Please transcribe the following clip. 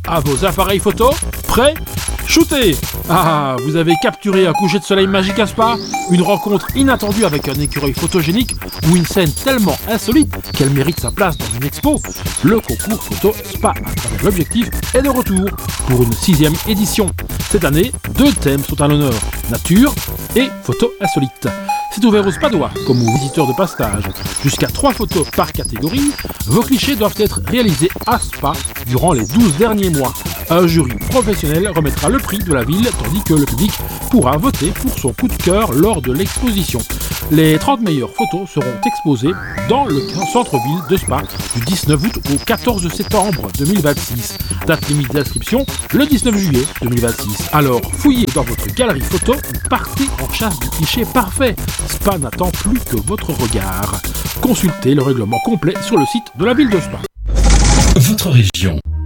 À vos appareils photo, prêts, shootez! Ah, vous avez capturé un coucher de soleil magique à Spa, une rencontre inattendue avec un écureuil photogénique ou une scène tellement insolite qu'elle mérite sa place dans une expo. Le concours photo Spa à travers l'objectif est de retour pour une 6e édition. Cette année, 2 thèmes sont à l'honneur, nature et photos insolites. C'est ouvert aux Spadois comme aux visiteurs de passage. Jusqu'à 3 photos par catégorie, vos clichés doivent être réalisés à Spa durant les 12 derniers mois. Un jury professionnel remettra le prix de la ville tandis que le public pourra voter pour son coup de cœur lors de l'exposition. Les 30 meilleures photos seront exposées dans le centre-ville de Spa du 19 août au 14 septembre 2026. Date limite d'inscription le 19 juillet 2026. Alors fouillez dans votre galerie photo ou partez en chasse du cliché parfait. Spa n'attend plus que votre regard. Consultez le règlement complet sur le site de la ville de Spa. Votre région.